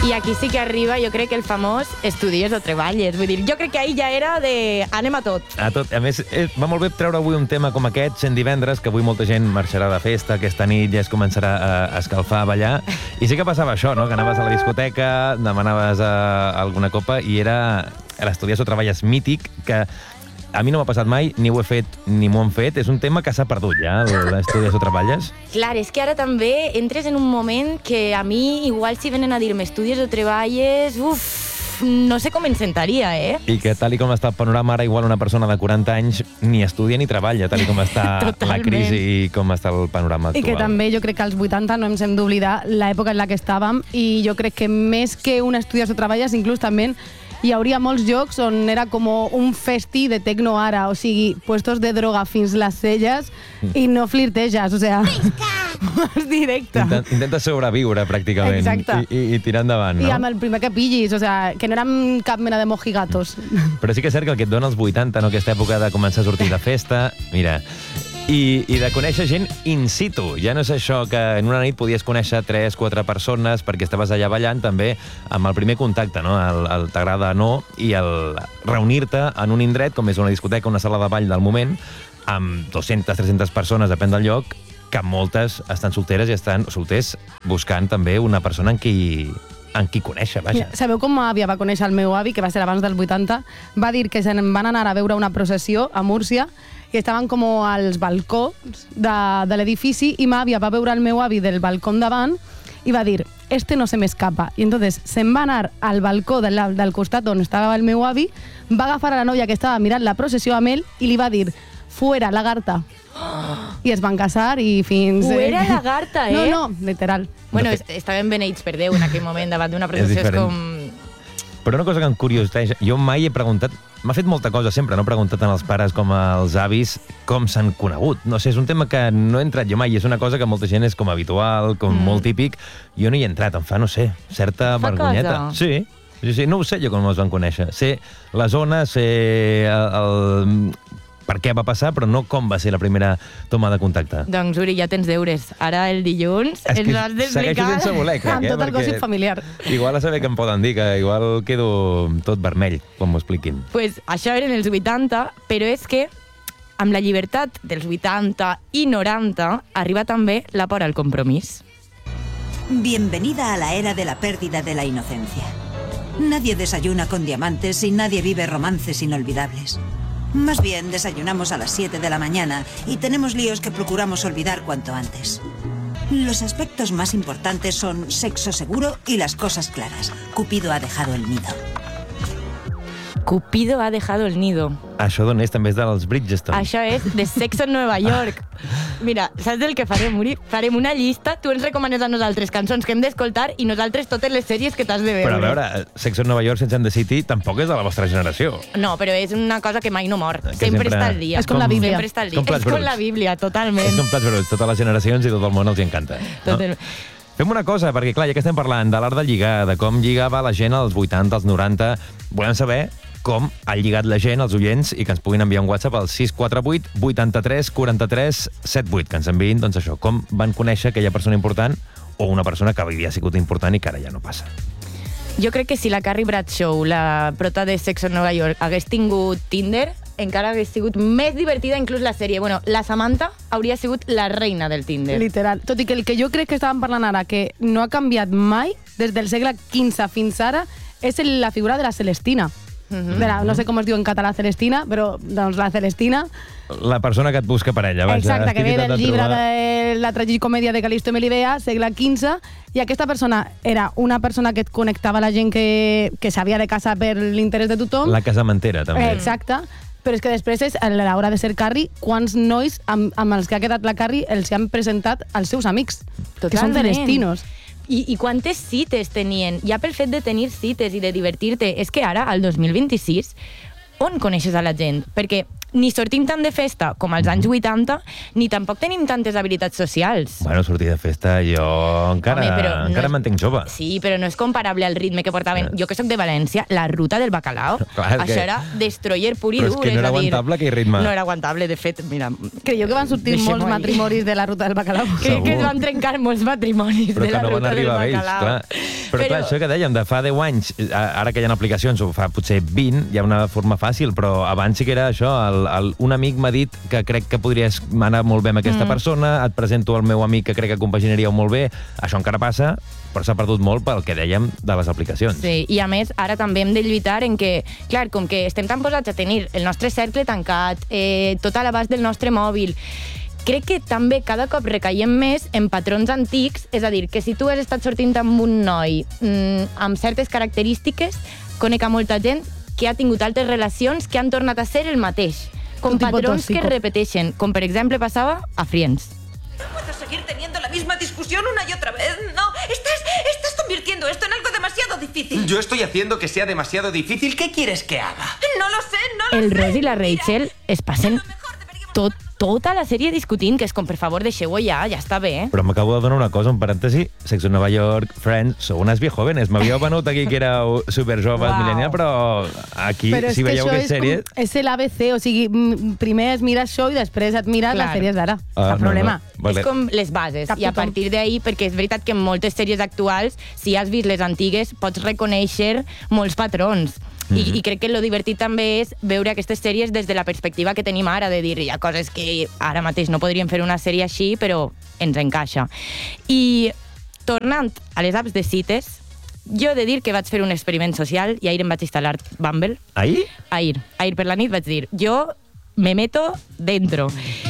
I aquí sí que arriba, jo crec que el famós estudies o treballes. Vull dir, jo crec que ahir ja era de anem a tot. A tot. A més, va molt bé treure avui un tema com aquest, sent divendres, que avui molta gent marxarà de festa, aquesta nit ja es començarà a escalfar, a ballar. I sí que passava això, no?, que anaves a la discoteca, demanaves alguna copa i era l'estudies o treballes mític, que a mi no m'ha passat mai, ni ho he fet ni m'ho han fet. És un tema que s'ha perdut ja, l'estudies o treballes. Clar, és que ara també entres en un moment que a mi, igual si venen a dir-me estudies o treballes, no sé com em sentaria, I que tal com està el panorama ara, igual una persona de 40 anys ni estudia ni treballa, tal com està la crisi i com està el panorama actual. I que també jo crec que als 80 no ens hem d'oblidar l'època en la que estàvem, i jo crec que més que un estudies o treballes, inclús també hi hauria molts llocs on era com un festi de tecno ara, o sigui, puestos de droga fins les celles i no flirteges, o sea, és directe. Intenta sobreviure, pràcticament. Exacte. I tirar endavant, no? I amb el primer que pillis, o sea, que no érem cap mena de mojigatos. Però sí que és cert que el que et dona els 80, no?, aquesta època de començar a sortir de festa, mira, i de conèixer gent in situ. Ja no és això que en una nit podies conèixer 3-4 persones perquè estaves allà ballant, també amb el primer contacte, no?, el t'agrada no, i el reunir-te en un indret, com és una discoteca, una sala de ball del moment, amb 200-300 persones, depèn del lloc, que moltes estan solteres i estan solters buscant també una persona en qui conèixer, vaja. Sabeu com ma àvia va conèixer el meu avi, que va ser abans dels 80? Va dir que se'n van anar a veure una processió a Múrcia i estaven com als balcons de l'edifici, i ma àvia va veure el meu avi del balcó davant i va dir, este no se me escapa. I entonces se'n va anar al balcó del costat on estava el meu avi, va agafar a la noia que estava mirant la processió amb ell i li va dir, fuera, lagarta. I es van casar i fins... Fuera, lagarta, No, literal. Bueno, estaven beneïts per Déu en aquell moment davant d'una processió, és com... Però una cosa que em curiositeix, jo mai he preguntat, m'ha fet molta cosa sempre, no he preguntat tant als pares com als avis com s'han conegut. No sé, és un tema que no he entrat jo mai, és una cosa que molta gent és com habitual, com molt típic. Jo no hi he entrat, em fa, no sé, certa vergonyeta. Sí, no ho sé jo com els van conèixer. Sé la zona, sé per què va passar, però no com va ser la primera toma de contacte. Doncs, Uri, ja tens deures. Ara, el dilluns, ens has d'explicar... Segueixo sense voler, crec, amb tot el gossip familiar. Igual a saber què em poden dir, que igual quedo tot vermell quan m'ho expliquin. Pues això eren els 80, però és que amb la llibertat dels 80 i 90 arriba també la por al compromís. Bienvenida a la era de la pérdida de la inocencia. Nadie desayuna con diamantes y nadie vive romances inolvidables. Más bien desayunamos a las 7 de la mañana y tenemos líos que procuramos olvidar cuanto antes. Los aspectos más importantes son sexo seguro y las cosas claras. Cupido ha dejado el nido. Cupido ha dejado el nido. Això d'on és? També és dels Bridgestone. Això és de Sexo en Nueva York. Mira, saps el que farem, Uri? Farem una llista, tu ens recomanes a nosaltres cançons que hem d'escoltar i nosaltres totes les sèries que t'has de veure. Però a veure, Sex en Nova York sense and the City tampoc és de la vostra generació. No, però és una cosa que mai no mor. Sempre està al dia. És com la Bíblia. Sempre està al dia. És com la Bíblia, totalment. És com plats bruts. Totes les generacions i tot el món els encanta. No? Fem una cosa, perquè clar, ja que estem parlant de l'art de lligar, de com lligava la gent als 80, als 90, volem saber com ha lligat la gent, els oients, i que ens puguin enviar un WhatsApp al 648 83 43 78, que ens enviïn, doncs això, com van conèixer aquella persona important o una persona que havia sigut important i que ara ja no passa. Jo crec que si la Carrie Bradshaw, la prota de Sex en Nova York, hagués tingut Tinder, encara hagués sigut més divertida inclús la sèrie. Bueno, la Samantha hauria sigut la reina del Tinder. Literal. Tot i que el que jo crec que estàvem parlant ara, que no ha canviat mai, des del segle XV fins ara, és la figura de la Celestina. No sé com es diu en català Celestina, però doncs la Celestina... La persona que et busca parella, vaja. Exacte, que ve del llibre de la tragicomèdia de Calisto i Melibea, segle XV, i aquesta persona era una persona que et connectava la gent que s'havia de casar per l'interès de tothom. La casamentera, també. Exacte. Però és que després, a l'hora de ser Carrie, quants nois amb els que ha quedat la Carrie els han presentat als seus amics, que són celestinos. I quantes cites tenien? Ja pel fet de tenir cites i de divertir-te. És que ara, al 2026, on coneixes a la gent? Perquè ni sortim tant de festa com als anys 80, ni tampoc tenim tantes habilitats socials. Bueno, sortir de festa jo encara mantenc jove. Sí, però no és comparable al ritme que portaven. Jo que soc de València, la ruta del bacalao, això era destroyer pur i dur. Però és que no era aguantable aquell ritme. No era aguantable, de fet, mira... Creieu que van sortir molts matrimonis de la ruta del bacalao? Crec que es van trencar molts matrimonis de la ruta del bacalao. Però clar, això que dèiem, de fa 10 anys, ara que hi ha aplicacions, o fa potser 20, hi ha una forma fàcil, però abans sí que era això, un amic m'ha dit que crec que podries anar molt bé amb aquesta persona, et presento el meu amic que crec que compaginaríeu molt bé, això encara passa, però s'ha perdut molt pel que dèiem de les aplicacions. Sí, i a més, ara també hem de lluitar en que, clar, com que estem tan posats a tenir el nostre cercle tancat, tot a l'abast del nostre mòbil, crec que també cada cop recaiem més en patrons antics, és a dir, que si tu has estat sortint amb un noi amb certes característiques, conec a molta gent que ha tingut altres relacions que han tornat a ser el mateix, com patrons que es repeteixen, com per exemple passava a Friends. No puedo seguir teniendo la misma discusión una y otra vez. No, estás convirtiendo esto en algo demasiado difícil. Yo estoy haciendo que sea demasiado difícil. ¿Qué quieres que haga? No lo sé, no lo sé. El Ross i la Rachel es passen tota la sèrie discutint, que és com, per favor, deixeu-ho ja està bé. Però m'acabo de donar una cosa, un parèntesi, Sexo en Nova York, Friends, sou unes jóvenes. M'havíeu venut aquí que éreu superjoves, millennial, però aquí, però si veieu que sèries... És l'ABC, o sigui, primer es mira això i després et mires les sèries d'ara. Cap problema. Vale. És com les bases, i a partir d'ahir, perquè és veritat que en moltes sèries actuals, si has vist les antigues, pots reconèixer molts patrons. I crec que lo divertit també és veure aquestes sèries des de la perspectiva que tenim ara, de dir, hi ha coses que ara mateix no podríem fer una sèrie així, però ens encaixa. I tornant a les apps de cites, jo he de dir que vaig fer un experiment social i ahir em vaig instal·lar Bumble. Ahir? Ahir per la nit vaig dir, jo me meto dentro.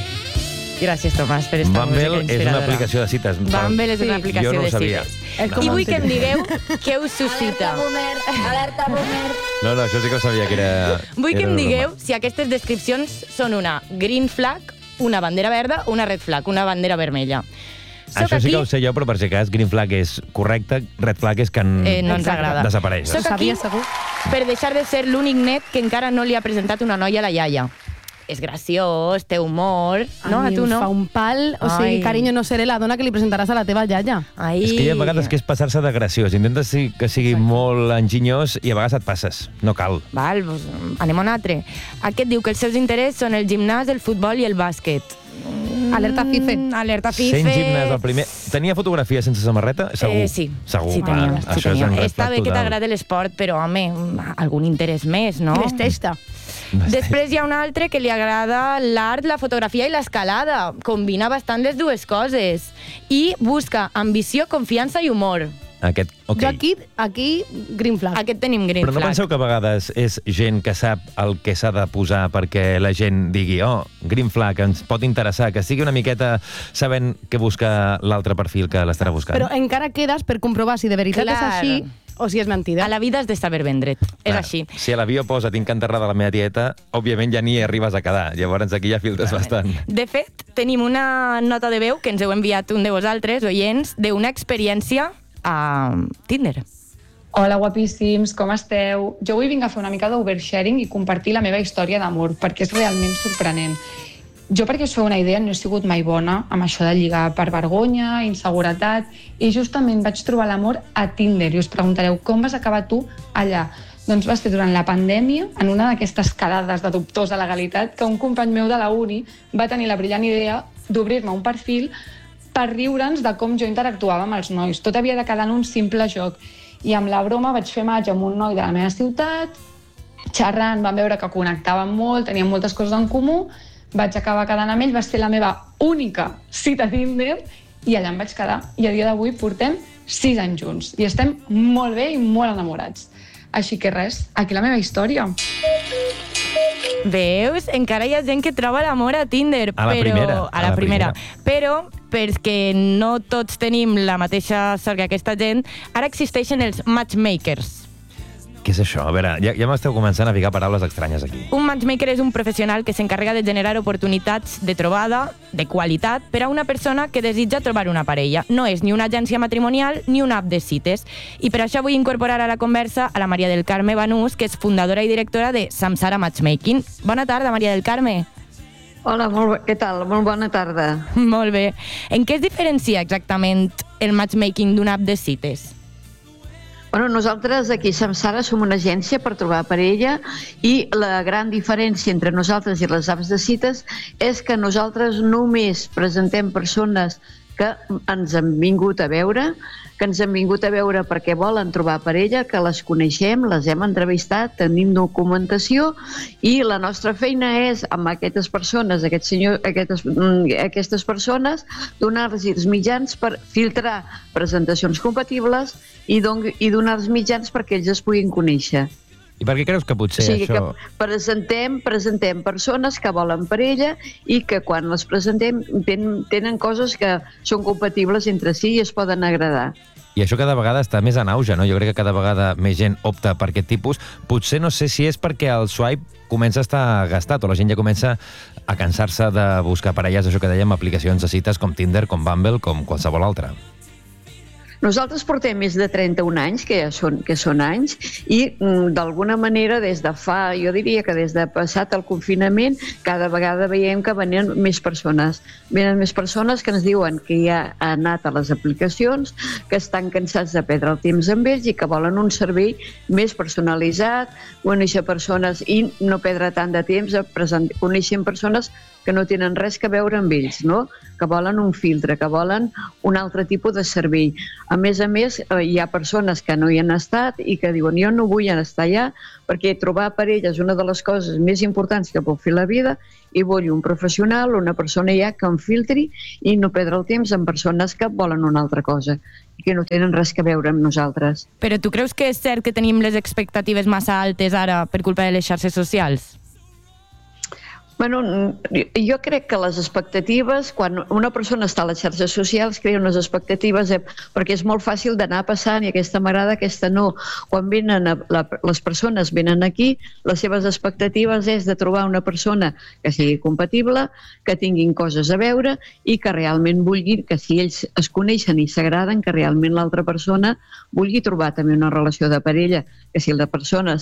Gràcies, Tomàs, per esta música inspiradora. Bumble és una aplicació de cites. Bumble és una aplicació de cites. I vull que em digueu què us suscita. Alerta boomer. No, això sí que ho sabia que era... Vull que em digueu si aquestes descripcions són una green flag, una bandera verda o una red flag, una bandera vermella. Això sí que ho sé jo, però per si cas, green flag és correcte, red flag és que no ens agrada. Desapareix. Soc aquí per deixar de ser l'únic net que encara no li ha presentat una noia a la iaia. És graciós, té humor... No, a tu no. Fa un pal, o sigui, carinyo, no seré la dona que li presentaràs a la teva iaia. És que hi ha vegades que és passar-se de graciós. Intentes que sigui molt enginyós i a vegades et passes. No cal. Val, doncs anem a un altre. Aquest diu que els seus interessos són el gimnàs, el futbol i el bàsquet. Alerta FIFE. Alerta FIFE. Sent gimnàs el primer... Tenia fotografia sense samarreta? Segur. Sí. Segur. Sí, tenia. Això és un red Està flag bé que total. t'agrada l'esport, però, home, algun interès més, no? I l'estesta. Després hi ha un altre que li agrada l'art, la fotografia i l'escalada. Combina bastant les dues coses. I busca ambició, confiança i humor. Aquest, Jo aquí, green flag. Aquest tenim green Però no flag. penseu que a vegades és gent que sap el que s'ha de posar perquè la gent digui, green flag, ens pot interessar, que sigui una miqueta sabent què busca l'altre perfil que l'estarà buscant. Però encara quedes per comprovar si de veritat és així o si és mentida. A la vida has de saber vendre't. És així. Si a l'avió posa tinc enterrada la meva tieta, òbviament ja ni arribes a quedar. Llavors aquí ja filtres bastant. De fet, tenim una nota de veu que ens heu enviat un de vosaltres, oients, d'una experiència a Tinder. Hola, guapíssims, com esteu? Jo avui vinc a fer una mica d'oversharing i compartir la meva història d'amor, perquè és realment sorprenent. Jo, perquè us feu una idea, no he sigut mai bona amb això de lligar per vergonya, inseguretat, i justament vaig trobar l'amor a Tinder. I us preguntareu, com vas acabar tu allà? Doncs va ser durant la pandèmia, en una d'aquestes quedades de dubtosa legalitat, que un company meu de la uni va tenir la brillant idea d'obrir-me un perfil per riure'ns de com jo interactuava amb els nois. Tot havia de quedar en un simple joc. I amb la broma vaig fer maig amb un noi de la meva ciutat, xerrant, vam veure que connectàvem molt, teníem moltes coses en comú, vaig acabar quedant amb ell, va ser la meva única cita a Tinder i allà em vaig quedar. I a dia d'avui portem 6 anys junts i estem molt bé i molt enamorats. Així que res, aquí la meva història. Veus? Encara hi ha gent que troba l'amor a Tinder. A la primera. A la primera. Però, perquè no tots tenim la mateixa sort que aquesta gent, ara existeixen els matchmakers. Què és això? A veure, ja m'esteu començant a ficar paraules estranyes aquí. Un matchmaker és un professional que s'encarrega de generar oportunitats de trobada, de qualitat, per a una persona que desitja trobar una parella. No és ni una agència matrimonial ni una app de cites. I per això vull incorporar a la conversa a la Maria del Carme Banús, que és fundadora i directora de Samsara Matchmaking. Bona tarda, Maria del Carme. Hola, què tal? Molt bona tarda. Molt bé. En què es diferencia exactament el matchmaking d'una app de cites? Bueno, nosaltres aquí a Samsara som una agència per trobar parella i la gran diferència entre nosaltres i les apps de cites és que nosaltres només presentem persones que ens han vingut a veure, perquè volen trobar parella, que les coneixem, les hem entrevistat, tenim documentació i la nostra feina és, amb aquestes persones, aquestes persones, donar-los els mitjans per filtrar presentacions compatibles i donar-los mitjans perquè ells es puguin conèixer. I per què creus que potser això... Que presentem persones que volen parella i que quan les presentem tenen coses que són compatibles entre si i es poden agradar. I això cada vegada està més en auge, no? Jo crec que cada vegada més gent opta per aquest tipus. Potser no sé si és perquè el swipe comença a estar gastat o la gent ja comença a cansar-se de buscar parelles, això que dèiem, aplicacions de cites com Tinder, com Bumble, com qualsevol altra. Nosaltres portem més de 31 anys, que són anys, i d'alguna manera des de jo diria que des de passat el confinament, cada vegada veiem que venen més persones. Venen més persones que ens diuen que ja han anat a les aplicacions, que estan cansats de perdre el temps amb ells i que volen un servei més personalitzat, conèixer persones i no perdre tant de temps coneixent persones que no tenen res a veure amb ells, no? Que volen un filtre, que volen un altre tipus de servei. A més, hi ha persones que no hi han estat i que diuen jo no vull estar allà perquè trobar parella és una de les coses més importants que puc fer a la vida i vull un professional, una persona ja que em filtri i no perdre el temps amb persones que volen una altra cosa i que no tenen res a veure amb nosaltres. Però tu creus que és cert que tenim les expectatives massa altes ara per culpa de les xarxes socials? Bueno, jo crec que les expectatives, quan una persona està a les xarxes socials, crea unes expectatives perquè és molt fàcil d'anar passant i aquesta m'agrada, aquesta no. Quan les persones venen aquí, les seves expectatives és de trobar una persona que sigui compatible, que tinguin coses a veure i que realment vulguin, que si ells es coneixen i s'agraden, que realment l'altra persona vulgui trobar també una relació de parella, que si la persona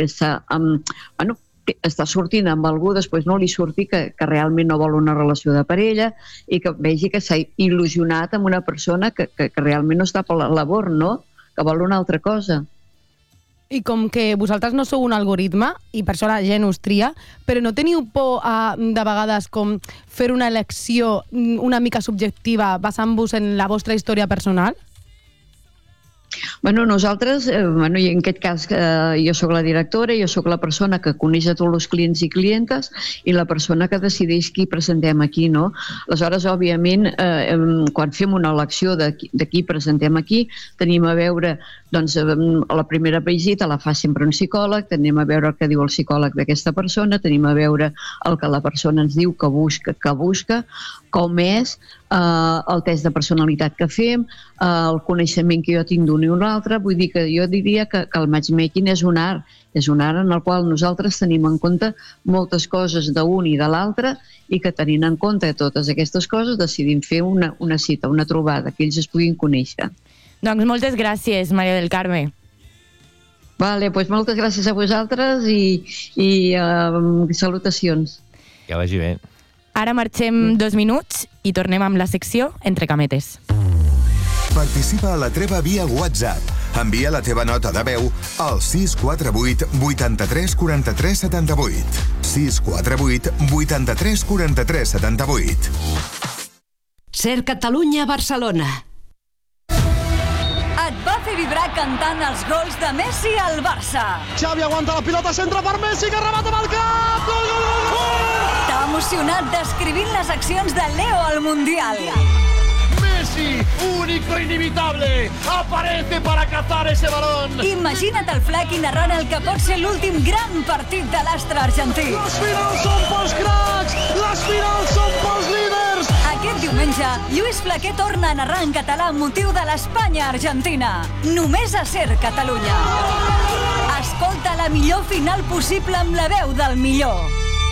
està sortint amb algú, després no li surti que realment no vol una relació de parella i que vegi que s'ha il·lusionat amb una persona que realment no està per la labor, no? Que vol una altra cosa. I com que vosaltres no sou un algoritme i per això la gent us tria, però no teniu por de vegades com fer una elecció una mica subjectiva basant-vos en la vostra història personal? Bueno, nosaltres, i en aquest cas jo sóc la directora, jo sóc la persona que coneix a tots els clients i clientes i la persona que decideix qui presentem aquí, no? Aleshores, òbviament, quan fem una elecció de qui presentem aquí, tenim a veure, doncs, la primera visita la fa sempre un psicòleg, tenim a veure el que diu el psicòleg d'aquesta persona, tenim a veure el que la persona ens diu que busca, com és, el test de personalitat que fem, el coneixement que jo tinc d'un i un altre. Vull dir que jo diria que el matchmaking és un art en el qual nosaltres tenim en compte moltes coses d'un i de l'altre i que tenint en compte totes aquestes coses decidim fer una cita, una trobada, que ells es puguin conèixer. Doncs moltes gràcies, Maria del Carme. Vale, doncs moltes gràcies a vosaltres i salutacions. Que vagi bé. Ara marxem 2 minuts i tornem amb la secció Entre cametes. Participa a la treva via WhatsApp. Envia la teva nota de veu al 648 83 43 78. 648 83 43 78. Ser Catalunya Barcelona. Et va fer vibrar cantant els gols de Messi al Barça. Xavi aguanta la pilota, centra per Messi, que remata amb el cap! Gol, gol, gol, gol! T'ha emocionat descrivint les accions de Leo al Mundial. Messi, único, inimitable, aparece para cazar ese balón. Imagina't el Flequi narrant el que pot ser l'últim gran partit de l'astre argentí. Les finals són pels cracs, les finals són pels líders. Aquest diumenge, Lluís Flequer torna a narrar en català amb motiu de l'Espanya-Argentina. Només a Ser Catalunya. Escolta la millor final possible amb la veu del millor.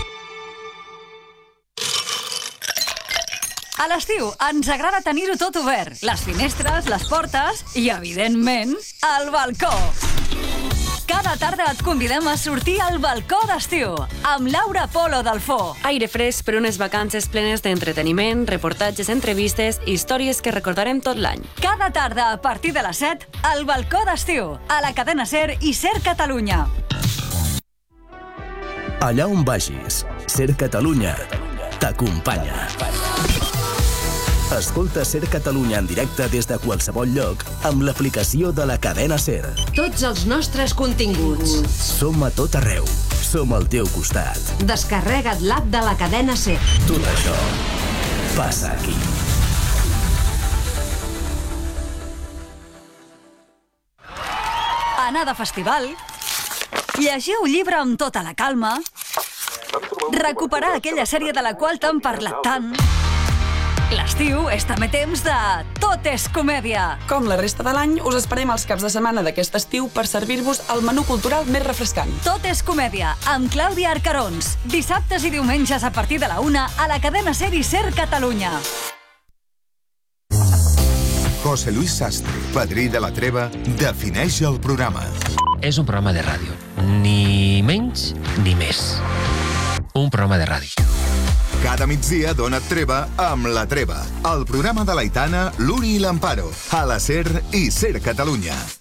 A l'estiu ens agrada tenir-ho tot obert. Les finestres, les portes i, evidentment, el balcó. Cada tarda et convidem a sortir al balcó d'estiu amb Laura Polo del Fo. Aire fresc per unes vacances plenes d'entreteniment, reportatges, entrevistes i històries que recordarem tot l'any. Cada tarda a partir de les 7 al balcó d'estiu, a la cadena Ser i Ser Catalunya. Allà on vagis, Ser Catalunya t'acompanya. Escolta SER Catalunya en directe des de qualsevol lloc amb l'aplicació de la cadena SER. Tots els nostres continguts. Som a tot arreu. Som al teu costat. Descarrega't l'app de la cadena SER. Tot això passa aquí. Anar de festival, llegir un llibre amb tota la calma, recuperar aquella sèrie de la qual t'han parlat tant. L'estiu és també temps de Tot és comèdia. Com la resta de l'any, us esperem els caps de setmana d'aquest estiu per servir-vos el menú cultural més refrescant. Tot és comèdia, amb Clàudia Arcarons. Dissabtes i diumenges a partir de la 1 a la cadena SER i SER Catalunya. José Luis Sastre, padrí de la treva, defineix el programa. És un programa de ràdio. Ni menys ni més. Un programa de ràdio. Cada migdia dona't treva amb La Treva, el programa de l'Aitana, l'Uri i l'Amparo, a la SER i SER Catalunya.